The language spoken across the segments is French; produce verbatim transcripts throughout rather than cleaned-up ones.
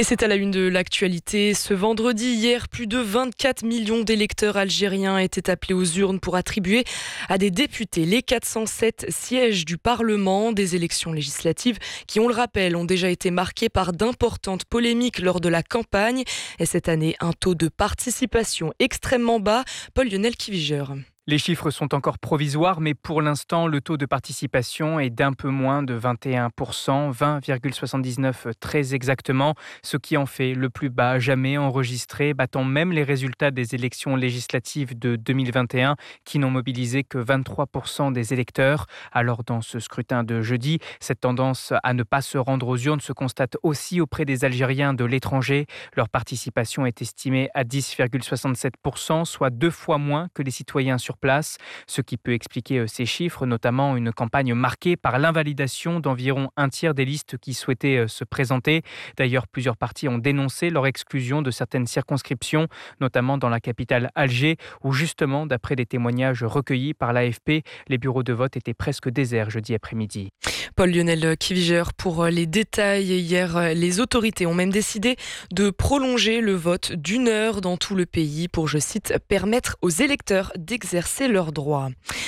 Et c'est à la une de l'actualité. Ce vendredi, hier, plus de vingt-quatre millions d'électeurs algériens étaient appelés aux urnes pour attribuer à des députés les quatre cent sept sièges du Parlement. Des élections législatives qui, on le rappelle, ont déjà été marquées par d'importantes polémiques lors de la campagne. Et cette année, un taux de participation extrêmement bas. Paul-Lionel Kiviger. Les chiffres sont encore provisoires, mais pour l'instant, le taux de participation est d'un peu moins de vingt et un pour cent, vingt virgule soixante-dix-neuf très exactement, ce qui en fait le plus bas jamais enregistré, battant même les résultats des élections législatives de deux mille vingt et un, qui n'ont mobilisé que vingt-trois pour cent des électeurs. Alors dans ce scrutin de jeudi, cette tendance à ne pas se rendre aux urnes se constate aussi auprès des Algériens de l'étranger. Leur participation est estimée à dix virgule soixante-sept pour cent, soit deux fois moins que les citoyens sur place, ce qui peut expliquer ces chiffres, notamment une campagne marquée par l'invalidation d'environ un tiers des listes qui souhaitaient se présenter. D'ailleurs, plusieurs partis ont dénoncé leur exclusion de certaines circonscriptions, notamment dans la capitale Alger, où justement, d'après les témoignages recueillis par l'A F P, les bureaux de vote étaient presque déserts jeudi après-midi. Paul-Lionel Kiviger pour les détails. Hier, les autorités ont même décidé de prolonger le vote d'une heure dans tout le pays pour, je cite, permettre aux électeurs d'exercer leurs droits.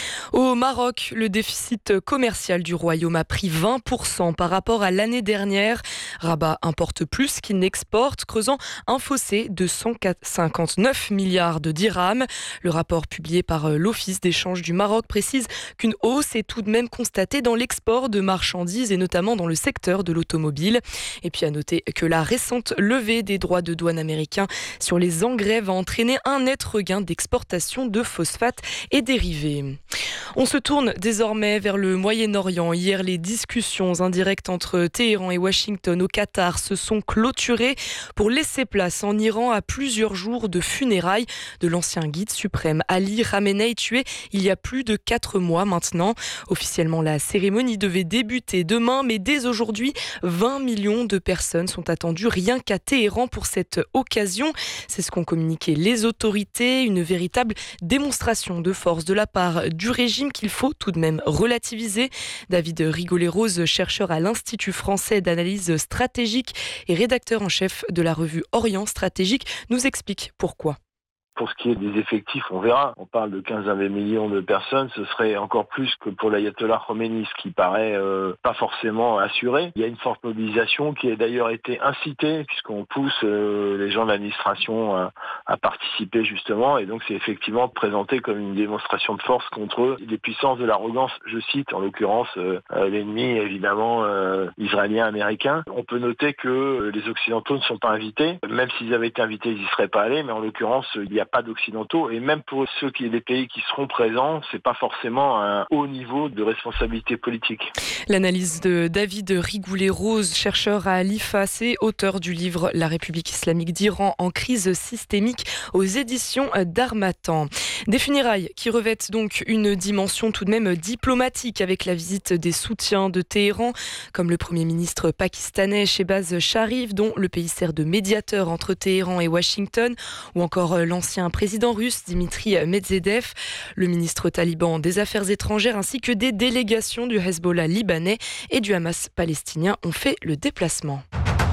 Au Maroc, le déficit commercial du royaume a pris vingt pour cent par rapport à l'année dernière. Rabat importe plus qu'il n'exporte, creusant un fossé de cent cinquante-neuf milliards de dirhams. Le rapport publié par l'Office d'échange du Maroc précise qu'une hausse est tout de même constatée dans l'export de marchandises et notamment dans le secteur de l'automobile. Et puis à noter que la récente levée des droits de douane américains sur les engrais va entraîner un net regain d'exportation de phosphates et dérivés. On se tourne désormais vers le Moyen-Orient. Hier, les discussions indirectes entre Téhéran et Washington au Qatar se sont clôturées pour laisser place en Iran à plusieurs jours de funérailles de l'ancien guide suprême Ali Khamenei, tué il y a plus de quatre mois maintenant. Officiellement, la cérémonie devait débuter demain, mais dès aujourd'hui, vingt millions de personnes sont attendues rien qu'à Téhéran pour cette occasion. C'est ce qu'ont communiqué les autorités, une véritable démonstration de force de la part du régime qu'il faut tout de même relativiser. David Rigolet-Rose, chercheur à l'Institut français d'analyse stratégique et rédacteur en chef de la revue Orient Stratégique, nous explique pourquoi. Pour ce qui est des effectifs, on verra. On parle de quinze à vingt millions de personnes. Ce serait encore plus que pour l'ayatollah Khomeini, ce qui paraît euh, pas forcément assuré. Il y a une forte mobilisation qui a d'ailleurs été incitée, puisqu'on pousse euh, les gens de l'administration à, à participer justement. Et donc c'est effectivement présenté comme une démonstration de force contre les puissances de l'arrogance, je cite, en l'occurrence euh, l'ennemi évidemment euh, israélien, américain. On peut noter que les Occidentaux ne sont pas invités. Même s'ils avaient été invités, ils n'y seraient pas allés. Mais en l'occurrence, il y a pas d'occidentaux, et même pour ceux qui des pays qui seront présents, c'est pas forcément un haut niveau de responsabilité politique. L'analyse de David Rigoulet-Rose, chercheur à l'I F A C, auteur du livre La République islamique d'Iran en crise systémique aux éditions d'Harmattan. Des funérailles qui revêtent donc une dimension tout de même diplomatique avec la visite des soutiens de Téhéran, comme le Premier ministre pakistanais Shehbaz Sharif, dont le pays sert de médiateur entre Téhéran et Washington, ou encore l'ancien un président russe, Dimitri Medvedev, le ministre taliban des Affaires étrangères ainsi que des délégations du Hezbollah libanais et du Hamas palestinien ont fait le déplacement.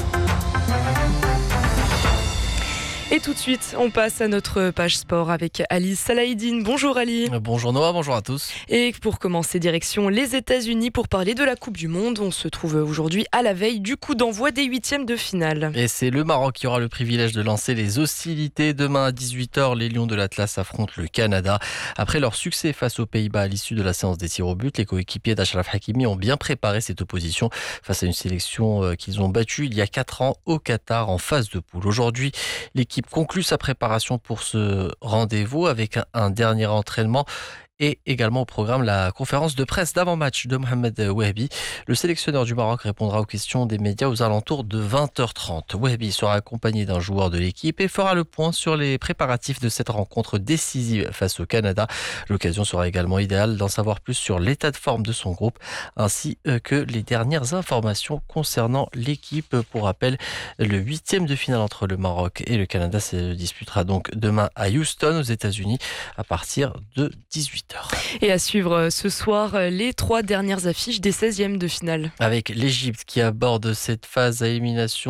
Et tout de suite, on passe à notre page sport avec Ali Salahidine. Bonjour Ali. Bonjour Noah, bonjour à tous. Et pour commencer, direction les États-Unis pour parler de la Coupe du Monde. On se trouve aujourd'hui à la veille du coup d'envoi des huitièmes de finale. Et c'est le Maroc qui aura le privilège de lancer les hostilités. Demain à dix-huit heures, les Lions de l'Atlas affrontent le Canada. Après leur succès face aux Pays-Bas à l'issue de la séance des tirs au but, les coéquipiers d'Achraf Hakimi ont bien préparé cette opposition face à une sélection qu'ils ont battue il y a quatre ans au Qatar en phase de poule. Aujourd'hui, l'équipe conclut sa préparation pour ce rendez-vous avec un, un dernier entraînement et également au programme la conférence de presse d'avant-match de Mohamed Wahbi. Le sélectionneur du Maroc répondra aux questions des médias aux alentours de vingt heures trente. Wahbi sera accompagné d'un joueur de l'équipe et fera le point sur les préparatifs de cette rencontre décisive face au Canada. L'occasion sera également idéale d'en savoir plus sur l'état de forme de son groupe ainsi que les dernières informations concernant l'équipe. Pour rappel, le huitième de finale entre le Maroc et le Canada se disputera donc demain à Houston aux États-Unis à partir de dix-huit heures. Et à suivre ce soir les trois dernières affiches des seizièmes de finale. Avec l'Égypte qui aborde cette phase à élimination